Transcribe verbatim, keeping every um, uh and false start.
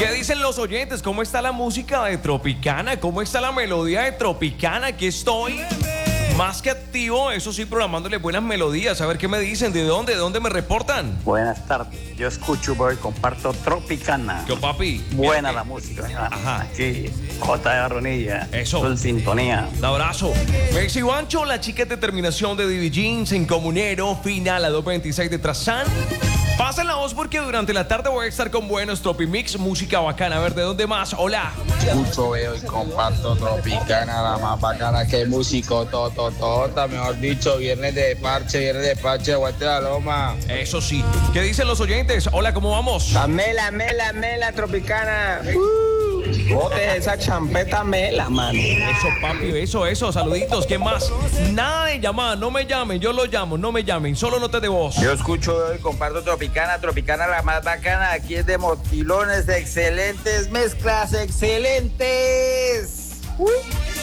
¿Qué dicen los oyentes? ¿Cómo está la música de Tropicana? ¿Cómo está la melodía de Tropicana? Aquí estoy más que activo, eso sí, programándole buenas melodías. A ver qué me dicen, ¿de dónde? ¿De dónde me reportan? Buenas tardes, yo escucho, voy, comparto Tropicana. ¿Qué, papi? Buena la música. Ajá. Aquí, J de Barronilla. Eso. Full sintonía. Un abrazo. Messi Guancho, la chica de terminación de D V Jeans en Comunero, final a dos veintiséis de Trazán. Pasen la voz porque durante la tarde voy a estar con buenos Tropimix, música bacana. A ver, ¿de dónde más? Hola. Escucho, veo y comparto Tropicana, la más bacana que músico, toto, tota, mejor dicho, viernes de parche, viernes de parche, aguante la loma. Eso sí. ¿Qué dicen los oyentes? Hola, ¿cómo vamos? La mela, mela, mela, Tropicana. Uh, bote esa champeta mela, mano. Eso, papi, eso, eso. Saluditos. ¿Qué más? Nada de llamada. No me llamen. Yo lo llamo. No me llamen. Solo notas de voz. Yo escucho, veo y comparto Tropicana, Tropicana la más bacana, aquí es de motilones, excelentes mezclas, excelentes.